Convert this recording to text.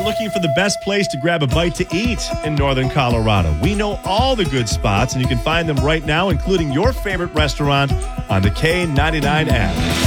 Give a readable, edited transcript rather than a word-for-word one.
looking for the best place to grab a bite to eat in Northern Colorado? We know all the good spots, and you can find them right now, including your favorite restaurant on the K99 app.